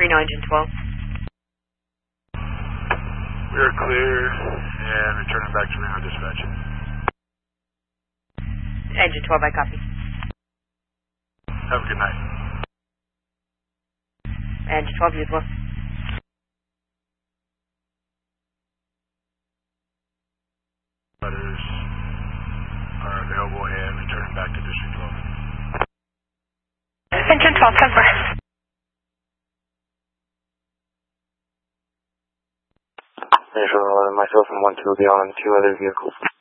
Reno engine 12. We are clear and returning back to Reno dispatch. Engine 12, I copy. Have a good night. Engine 12, you as well. Letters are available and returning back to District 12. Engine 12, cover. Myself and 1-2 will be on 2 other vehicles.